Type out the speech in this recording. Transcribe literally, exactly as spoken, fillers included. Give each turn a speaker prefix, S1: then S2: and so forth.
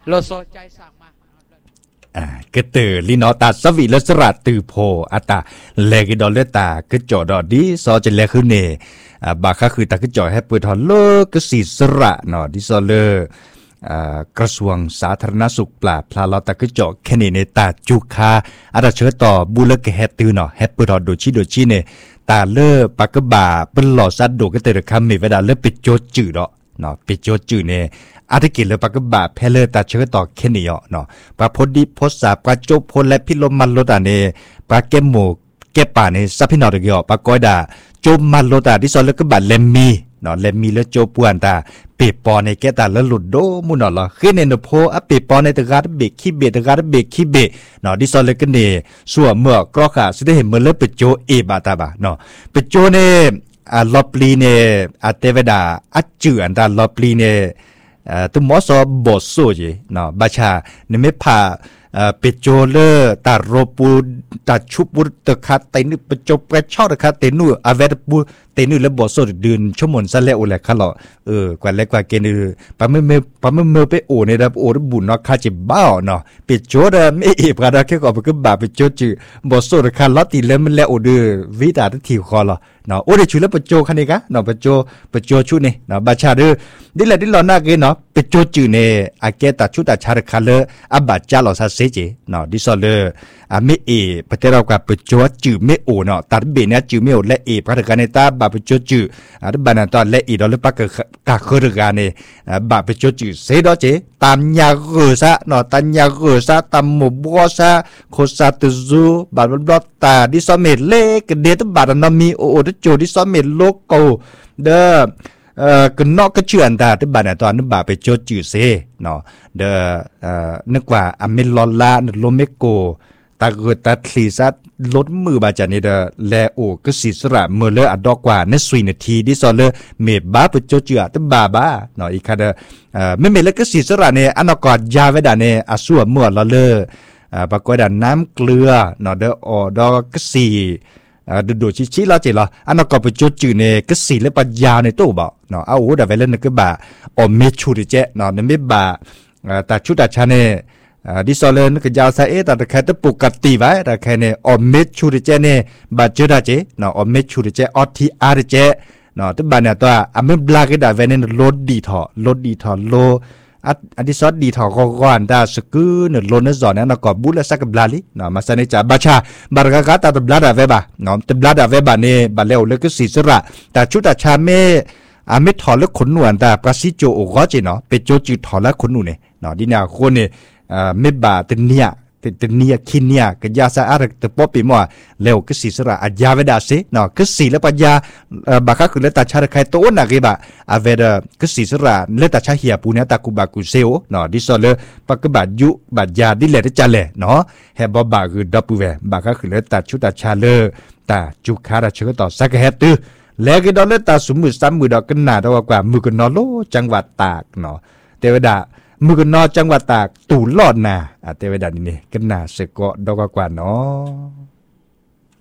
S1: โลโซใจสั่งมา
S2: อ่าก็เตอลีนอตาสวิลสระตือโพอัตตาเลกิดอลเลตาก็จอดอดีซอจะเลคือเนอ่าบาคาคือตาก็จอให้เปิดทอนโลก็สีสระเนาะดิซอเลอ่ากระทรวงสาธารณสุขปราบพลาลอตาก็จอแค่นี้ในตาจุคาอาดาเชิดต่อบุลกแฮตือเนาะแฮเปิดทอนโดชิโดชิเนตาเลปากบาเป็นหล่อซัดโดก็เตอคำมีเวลาเลปิดโจจืดเนาะเนาะปิดโจจืดเนอาทิกิเลปากบาเพลตาเชิดต่อแค่นี้เนาะปาพอดีพอสาปาโจพลและพิลมันโลตาเนปาเกมโมเก็บป่าเนซับพินอตเกียวปากอยดาโจมันโลตาที่ซอลก็บาเลมมีเนาะเลมมีแล้วโจปวนตาเปปอในแกตาแล้วหลุดโดมุนเนาะขึ้นในนโพอเปปอในตะการเบกขี้เบตะการเบกขี้เบเนาะที่ซอลก็เนสัวเมื่อกรอกาสิได้เห็นเมื่อเลิกไปโจเอบาตาบาเนาะไปโจเนอ่าลอบลีเนอาเตเวดาอัจจืออันตาลอบลีเนอ่าตุมอสอบอสโซจีเนาะบาชาเนเมพาอ่าเปโจเลตาโรปูตาชุบุตะคาเตนุเปโจเปชอตะคาเตนุอเวดปูเตนุและบอสโซเดือนชั่วโมงซะแล้วแหละค่ะเนาะเออกว่าเล็กกว่าเกนปะเมเมปะเมเมไปโอเนี่ยนะโอรบุญเนาะคาจิบ้าเนาะเปโจเดไม่เอบกะดาแค่ก็ไปก็บาเปโจจือบอสโซตะคาลอติเลมันแล้วโอเดวิตาตะทิวคอเนาะเนาะโอเดชุแล้วเปโจคันนี้กะเนาะเปโจเปโจชุนี่เนาะบาชาเดดิแลดิลอนาเกเนาะเปโจจืเนี่ยอาเกตาชุตาชาระคาเลอับบาจาลอซาเซเจเนาะดิซอเลอาเมเอปะเตเรากับเปโจจือเมโอเนาะตัดเบเนี่ยจือเมโอและเอปะตะกันในตาบาเปโจจืออาดบานันตอและอีดอลปะกะกะคือกันเนี่ยบาเปโจจือเซดอเจตามยาเกซะเนาะตัญญาเกซะตามหมู่บัวซะโคซาตุซูบาบลอตตาดิซอเมเลกเดตบาดนมีโอโอดโจดิซอเมโลโกเดอเอ่อก็นอกก็เชื่ออันตาที่บาดตอนนั้นบาไปโจจือเซเนาะเดอเอ่อนึกว่าอเมลอลาโลเมโกตาเกิดตาทลีซัดลดมือบาจานี่เดอแลโอก็สิสระเมื่อเลออดอกกว่าในสี่นาทีดิซอเลเมดบาไปโจจือตบาบาเนาะอีกค่ะเดอเอ่อไม่เมลก็สิสระเนี่ยอันกอดยาเวดาเนี่ยอสัวเมื่อละเลออ่าปรากฏว่าน้ำเกลือเนาะเดอออดอกก็สีอ่าดูดูชิชิแล้วเจล่ะอันนั้นก็ไปจุดจืดเนี่ยก็สีและปัญญาในตู้บ่เนาะเอาโอ้แต่เวลานึกก็บ่าออเมชูดิเจเนาะเนี่ยไม่บ่าอ่าแต่ชุดแต่ชาเนี่ยอ่าดิซอเลนก็ยาวซะเอแต่แค่ตัวปกติไว้แต่แค่เนี่ยออเมชูดิเจเนี่ยบาจุดเจเนาะออเมชูดิเจออทีอาร์เจเนาะตัวบ้านเนี่ยตัวอเมบลาก็ได้เวลาเนี่ยลดดีถอลดดีถอโลอัดอันที่ซอดดีถอก็ก่อนได้สกุลเนี่ยล้นเนี่ยจอเนี่ยนักก็บุลสักบลาลีเนาะมาสนิจาบัชาบาร์กากาตาตบลาดาเวบะเนาะตบลาดาเวบะเนี่ยบาเลวเลยก็สีสระแต่ชุดแต่ชาเมอาเมถอดแล้วขนหนวดแต่ปราศิโจโอก็จีเนาะเป็นโจจืดถอดแล้วขนหนูเนี่ยเนาะดีเนี่ยคนเนี่ยอ่าเมบะเตเนียเตเนียคินเนียก็ยาสะอาดแต่ป๊อปปี้มั่วเลวก็สีสระอาญาเวดาเซเนาะก็สีแล้วปัญญาบาคาคือเลตาชาใครโตนักกี่บะอาเวดาก็สีสระเลตาชาเฮียปูเนี่ยตากูบากูเซโอเนาะดิซอเลปักบาดยุบาดยาดิเลตจัลเลเนาะเฮบบอบาคือดับปูเวบาคาคือเลตาชุตาชาเลตาจุคาราเชก็ต่อสักเฮตือแล้วก็ดอเลตาสมมุติสามมือดอกกันหนาดอกว่ามือกันนอโลจังหวัดตากเนาะเทวดามือกันนอจังหวัดตากตู่ลอดนาเทวดานี่กันหนาเสกก็ดอกกว่าเนาะ